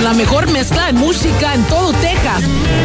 con la mejor mezcla de música en todo Texas.